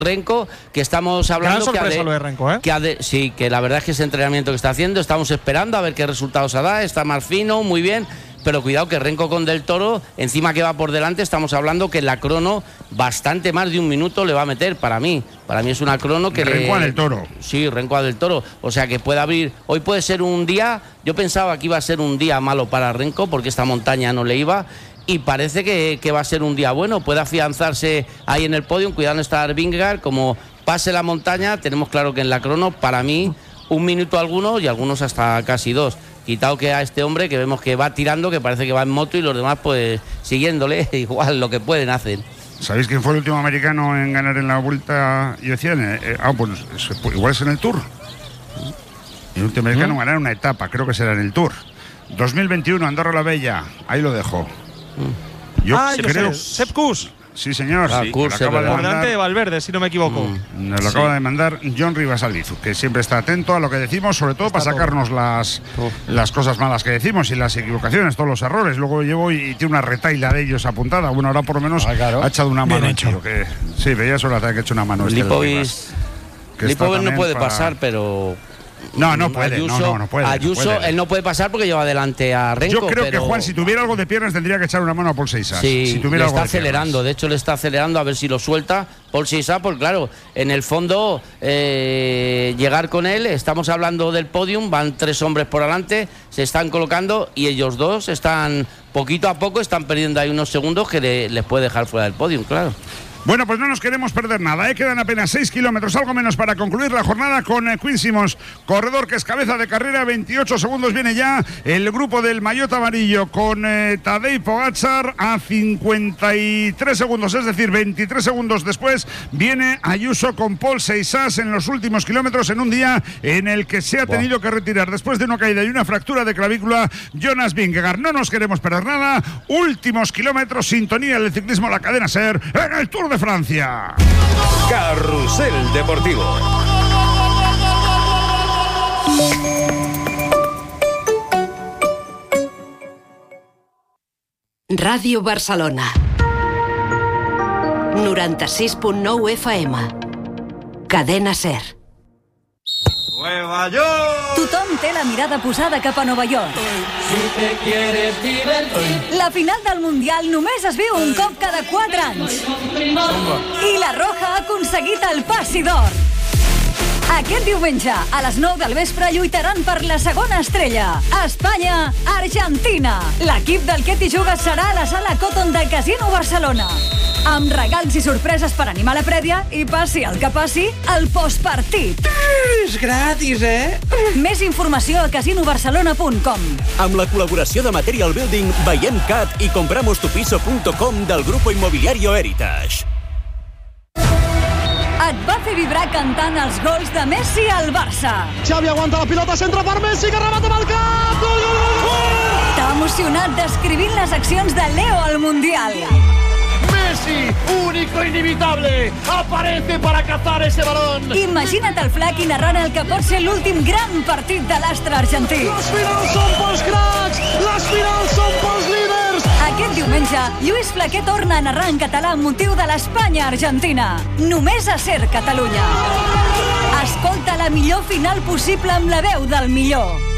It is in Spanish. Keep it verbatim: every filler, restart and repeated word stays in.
Renko, que estamos hablando Gran sorpresa que, ha de, lo de Renko, ¿eh? que ha de, sí, que la verdad es que ese entrenamiento que está haciendo, estamos esperando a ver qué resultados da, está más fino, muy bien, pero cuidado que Renko con Del Toro, encima que va por delante, estamos hablando que en la crono bastante más de un minuto le va a meter, para mí, para mí es una crono que Renko le, a Del Toro. Sí, Renko a Del Toro, o sea que puede abrir, hoy puede ser un día, yo pensaba que iba a ser un día malo para Renko porque esta montaña no le iba. Y parece que, que va a ser un día bueno, puede afianzarse ahí en el podio, cuidado no está Vingegaard, como pase la montaña, tenemos claro que en la crono, para mí, un minuto algunos y algunos hasta casi dos. Quitado que a este hombre que vemos que va tirando, que parece que va en moto y los demás pues siguiéndole, igual lo que pueden hacen. ¿Sabéis quién fue el último americano en ganar en la Vuelta y decían? Eh, ah, pues igual es en el Tour. El último americano en ganar una etapa, creo que será en el Tour. dos mil veintiuno, Andorra la Bella, ahí lo dejo. Yo ah, creo. Sepp Kuss. Sí, señor. Ah, sí, Kuss, de por delante de Valverde, si no me equivoco. Mm, nos lo sí. acaba de mandar John Rivasaliz, que siempre está atento a lo que decimos, sobre todo está para sacarnos las, las cosas malas que decimos y las equivocaciones, todos los errores. Luego llevo y, y tiene una retaila de ellos apuntada. Bueno, ahora por lo menos ah, claro. ha echado una mano. Hecho. Que, sí, veía solo que ha hecho una mano. Lipovic este no puede para... pasar, pero. No, no puede, Ayuso, no, no, no puede. Ayuso, no puede. él no puede pasar porque lleva adelante a Renko. Yo creo pero... que Juan, si tuviera algo de piernas, tendría que echar una mano a Paul Seixas. Sí, si tuviera le algo está de acelerando, piernas. de hecho le está acelerando a ver si lo suelta Paul Seixas, porque claro, en el fondo eh, llegar con él, estamos hablando del podium, van tres hombres por delante, se están colocando y ellos dos están, poquito a poco, están perdiendo ahí unos segundos que le, les puede dejar fuera del podium, claro. Bueno, pues no nos queremos perder nada, ¿eh? Quedan apenas seis kilómetros, algo menos para concluir la jornada con eh, Quinn Simmons, corredor que es cabeza de carrera, veintiocho segundos viene ya el grupo del maillot amarillo con eh, Tadej Pogačar a cincuenta y tres segundos, es decir, veintitrés segundos después viene Ayuso con Paul Seixas en los últimos kilómetros en un día en el que se ha wow. tenido que retirar después de una caída y una fractura de clavícula Jonas Vingegaard. No nos queremos perder nada, últimos kilómetros, sintonía del ciclismo, la cadena SER en el Tour de Francia. Carrusel Deportivo. Ràdio Barcelona noranta-sis punt nou F M. Cadena SER. Nueva York! Tothom té la mirada posada cap a Nova York. Si te quieres divertir. La final del Mundial només es viu un cop cada quatre anys. I la Roja ha aconseguit el passi d'or. Aquest diumenge, a les nou del vespre, lluitaran per la segona estrella. Espanya-Argentina. L'equip del que t'hi jugues serà a la sala Cotton del Casino Barcelona. Amb regals i sorpreses per animar la prèvia i passi el que passi, el postpartit. És gratis, eh? Més informació a casino barcelona punt com. Amb la col·laboració de Material Building, Veiem Cat i compramos tu piso punto com del Grupo Inmobiliario Heritage. Et va fer vibrar cantant els gols de Messi al Barça. Xavi aguanta la pilota, centra per Messi, que remata amb el cap. Gol, gol, gol, gol! T'ha emocionat descrivint les accions de Leo al Mundial. Messi, único, inevitable, aparece para cazar ese balón. Imagina't el Flaky narrant el que pot ser l'últim gran partit de l'astre argentí. Les finals són pels cracs, les finals són pels líders. Aquest diumenge, Lluís Flaquer torna a narrar en català amb motiu de l'Espanya-Argentina. Només a SER Catalunya. Escolta la millor final possible amb la veu del millor.